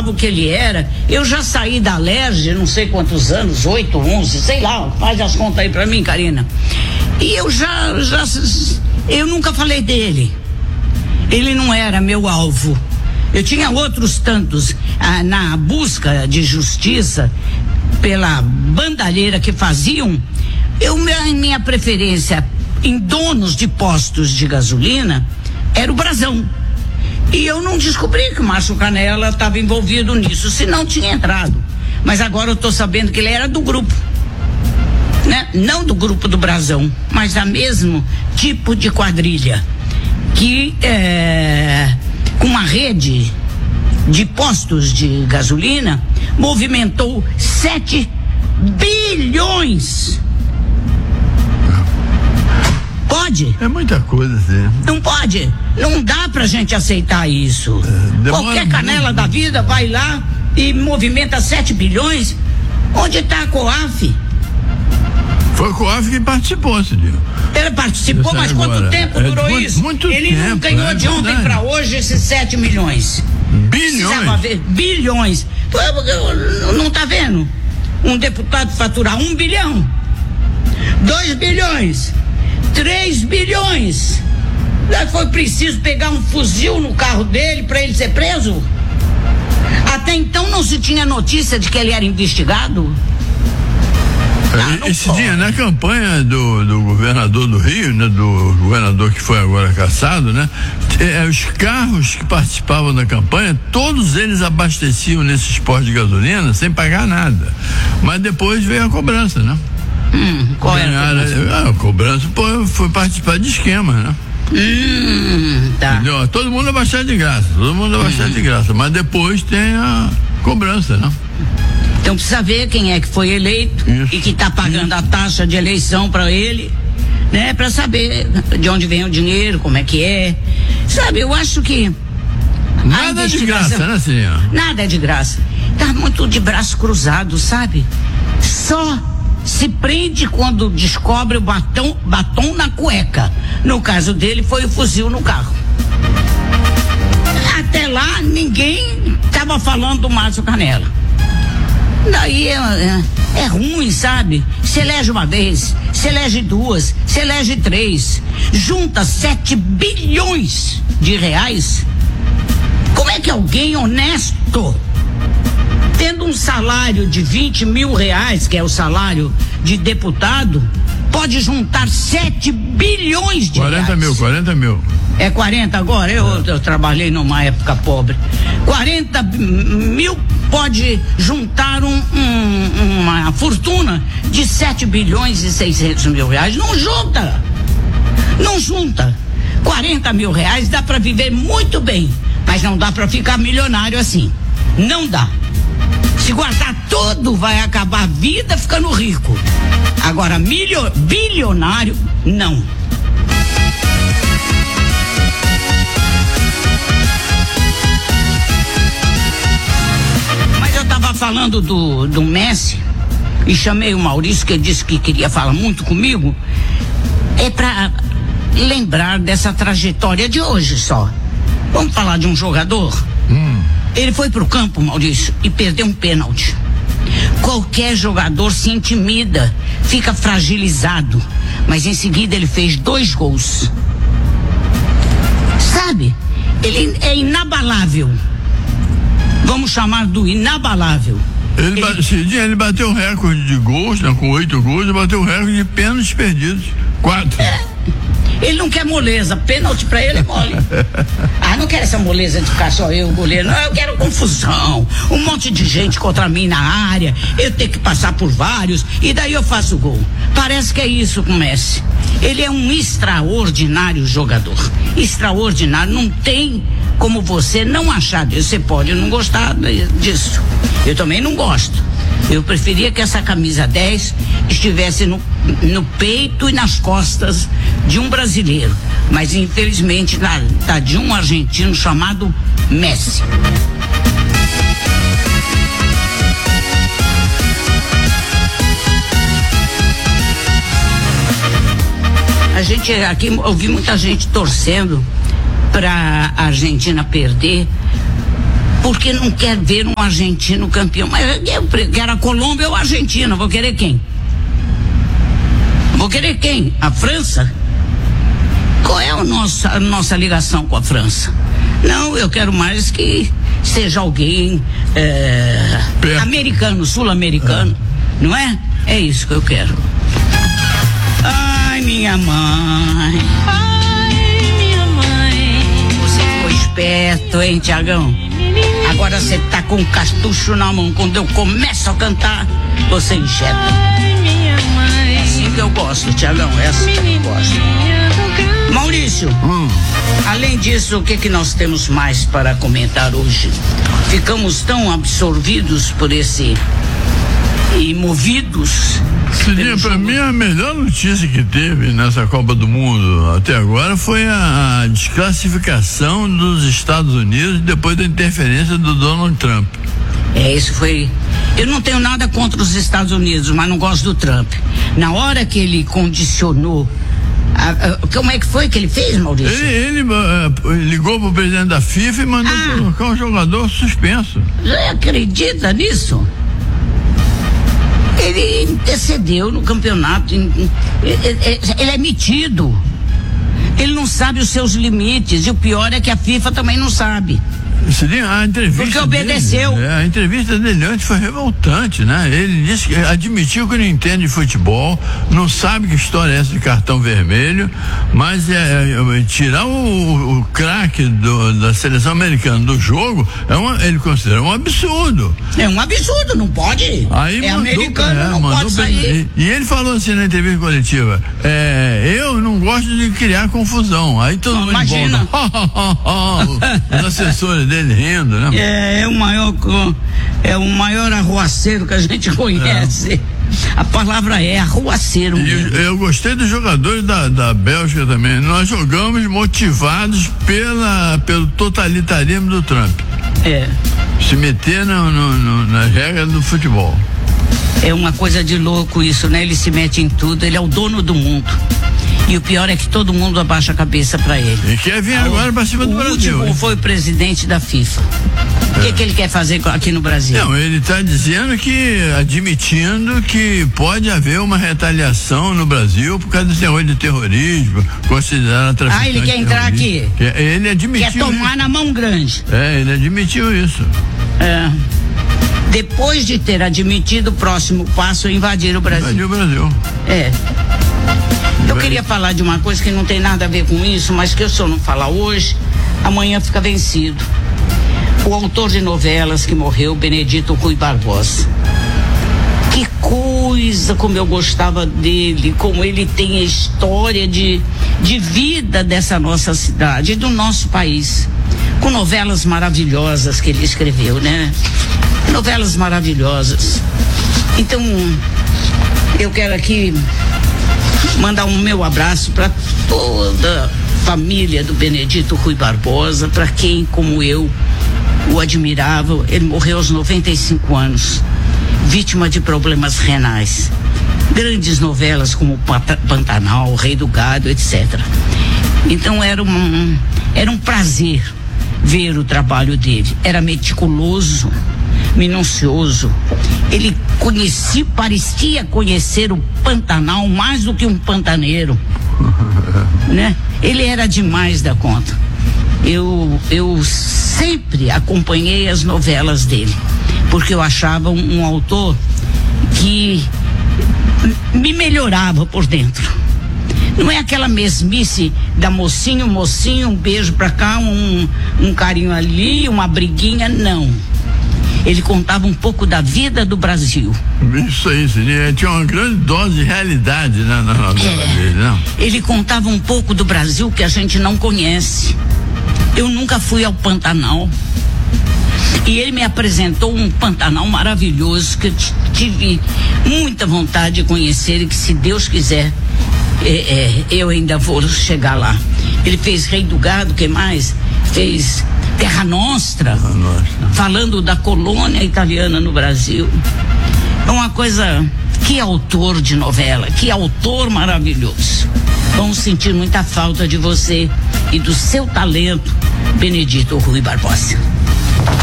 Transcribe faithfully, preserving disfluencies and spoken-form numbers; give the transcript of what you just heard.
falavam que ele era. Eu já saí da Alerj, não sei quantos anos, oito, onze, sei lá, faz as contas aí pra mim, Karina. E eu já, já, eu nunca falei dele. Ele não era meu alvo. Eu tinha outros tantos ah, na busca de justiça pela bandalheira que faziam. Eu, minha, minha preferência em donos de postos de gasolina era o Brasão. E eu não descobri que o Márcio Canela estava envolvido nisso, senão tinha entrado. Mas agora eu estou sabendo que ele era do grupo, né? Não do grupo do Brasão, mas da mesmo tipo de quadrilha, que é, com uma rede de postos de gasolina movimentou sete bilhões. Pode? É muita coisa, sim. Não pode. Não dá pra gente aceitar isso. É, Qualquer canela muito. da vida vai lá e movimenta sete bilhões. Onde tá a COAF? Foi a COAF que participou, senhor. Ele participou, mas quanto agora. tempo é, durou muito, isso? Muito Ele tempo, não ganhou é de ontem verdade. pra hoje esses sete milhões. Bilhões? Ver, bilhões. Não tá vendo? Um deputado faturar um bilhão, dois bilhões, três bilhões. Foi preciso pegar um fuzil no carro dele para ele ser preso? Até então não se tinha notícia de que ele era investigado. Ah, não Esse pode. dia, na campanha do, do governador do Rio, né, do governador que foi agora cassado, né, eh, os carros que participavam da campanha, todos eles abasteciam nesses postos de gasolina sem pagar nada. Mas depois veio a cobrança, né? Hum, qual Ganharam, era a cobrança? A cobrança pô, foi participar de esquemas, né? Hum, tá. Entendeu? Todo mundo abaixado de graça, todo mundo abaixado hum. de graça, mas depois tem a cobrança, né? Então precisa ver quem é que foi eleito Isso. e que está pagando Isso. a taxa de eleição para ele, né? Para saber de onde vem o dinheiro, como é que é. Sabe, eu acho que nada é de graça, né, senhora? Nada é de graça. Tá muito de braço cruzado, sabe? Só se prende quando descobre o batom, batom na cueca. No caso dele foi o fuzil no carro. Até lá ninguém estava falando do Márcio Canela. Daí é, é, é ruim, sabe? Se elege uma vez, se elege duas, se elege três, junta sete bilhões de reais. Como é que alguém honesto, tendo um salário de vinte mil reais, que é o salário de deputado, pode juntar sete bilhões de quarenta reais? mil, quarenta mil. É quarenta agora? Eu, eu trabalhei numa época pobre. quarenta mil pode juntar um, um, uma fortuna de sete bilhões e seiscentos mil reais. Não junta! Não junta! quarenta mil reais dá para viver muito bem, mas não dá para ficar milionário assim. Não dá. Se guardar tudo, vai acabar a vida ficando rico. Agora, milio, bilionário, não. Mas eu estava falando do, do Messi e chamei o Maurício, que ele disse que queria falar muito comigo. É para lembrar dessa trajetória de hoje só. Vamos falar de um jogador? Hum. Ele foi pro campo, Maurício, e perdeu um pênalti. Qualquer jogador se intimida, fica fragilizado, mas em seguida ele fez dois gols. Sabe? Ele é inabalável. Vamos chamar do inabalável. Ele, ele... Cidinha, ele bateu o recorde de gols, né, com oito gols, e bateu o recorde de pênaltis perdidos. Quatro. É. Ele não quer moleza, pênalti pra ele é mole. Ah, não quero essa moleza de ficar só eu, goleiro. Não, eu quero confusão. Um monte de gente contra mim na área, eu tenho que passar por vários, e daí eu faço gol. Parece que é isso com o Messi. Ele é um extraordinário jogador. Extraordinário. Não tem como você não achar disso. Você pode não gostar disso. Eu também não gosto. Eu preferia que essa camisa dez estivesse no, no peito e nas costas de um brasileiro. Mas infelizmente está de um argentino chamado Messi. A gente aqui ouvi muita gente torcendo para a Argentina perder porque não quer ver um argentino campeão. Mas eu quero a Colômbia ou a Argentina, vou querer quem? Vou querer quem? A França? Qual é a nossa, a nossa ligação com a França? Não, eu quero mais que seja alguém é, americano, sul-americano, é. Não é? É isso que eu quero. Ai, minha mãe. Ai, minha mãe. Você ficou esperto, hein, Tiagão? Agora você tá com um cartucho na mão. Quando eu começo a cantar, você injeta. Ai, minha mãe. É assim que eu gosto, Tiagão. É assim que eu gosto. Maurício, hum. além disso, o que que nós temos mais para comentar hoje? Ficamos tão absorvidos por esse e movidos. Cidinha, para mim a melhor notícia que teve nessa Copa do Mundo até agora foi a, a desclassificação dos Estados Unidos depois da interferência do Donald Trump. É, isso foi. Eu não tenho nada contra os Estados Unidos, mas não gosto do Trump. Na hora que ele condicionou. A, a, como é que foi que ele fez, Maurício? Ele, ele uh, ligou pro presidente da FIFA e mandou ah. colocar um jogador suspenso. Você acredita nisso? Ele intercedeu no campeonato. Ele é metido. Ele não sabe os seus limites. E o pior é que a FIFA também não sabe. A entrevista Porque obedeceu. Dele, é, a entrevista dele antes foi revoltante, né? Ele disse que admitiu que não entende de futebol, não sabe que história é essa de cartão vermelho, mas é, é, tirar o, o craque da seleção americana do jogo, é uma, ele considera um absurdo. É um absurdo, não pode. Aí é mandou, americano, é, não pode sair. E, e ele falou assim na entrevista coletiva, é, eu não gosto de criar confusão. Aí todo mundo imagina. Volta, os assessores dele rindo, né? É, é o maior é o maior arruaceiro que a gente conhece. É. A palavra é arruaceiro. Eu, eu gostei dos jogadores da, da Bélgica também. Nós jogamos motivados pela, pelo totalitarismo do Trump. É. Se meter no, no, no, nas regras do futebol. É uma coisa de louco isso, né? Ele se mete em tudo, ele é o dono do mundo. E o pior é que todo mundo abaixa a cabeça para ele. E quer vir ah, agora para cima do Brasil. O último foi o presidente da FIFA. O é. que, que ele quer fazer aqui no Brasil? Não, ele está dizendo que, admitindo que pode haver uma retaliação no Brasil por causa desse negócio de terrorismo, considerar a traficante. Ah, ele quer entrar aqui? Quer, ele admitiu. Quer tomar isso. Na mão grande. É, ele admitiu isso. É. Depois de ter admitido, o próximo passo é invadir o Brasil. Invadir o Brasil. É. Eu queria falar de uma coisa que não tem nada a ver com isso, mas que eu, se eu não falar hoje, amanhã fica vencido. O autor de novelas que morreu, Benedito Rui Barbosa. Que coisa, como eu gostava dele, como ele tem a história de, de vida dessa nossa cidade, do nosso país. Com novelas maravilhosas que ele escreveu, né? Novelas maravilhosas. Então, eu quero aqui mandar um meu abraço para toda a família do Benedito Rui Barbosa, para quem, como eu, o admirava. Ele morreu aos noventa e cinco anos, vítima de problemas renais. Grandes novelas como Pantanal, O Rei do Gado, etcétera. Então era um, era um prazer ver o trabalho dele. Era meticuloso, minucioso. Ele conhecia, parecia conhecer o Pantanal mais do que um pantaneiro, né? Ele era demais da conta. Eu, eu sempre acompanhei as novelas dele, porque eu achava um, um autor que me melhorava por dentro. Não é aquela mesmice da mocinho, mocinho, um beijo pra cá, um, um carinho ali, uma briguinha, não. Ele contava um pouco da vida do Brasil. Isso aí, seria, tinha uma grande dose de realidade, né, na novela é, dele, não? Ele contava um pouco do Brasil que a gente não conhece. Eu nunca fui ao Pantanal. E ele me apresentou um Pantanal maravilhoso que eu tive muita vontade de conhecer e que, se Deus quiser, é, é, eu ainda vou chegar lá. Ele fez Rei do Gado, que mais? Fez Terra Nostra, Terra Nostra, falando da colônia italiana no Brasil. É uma coisa, que autor de novela, que autor maravilhoso. Vamos sentir muita falta de você e do seu talento, Benedito Rui Barbosa.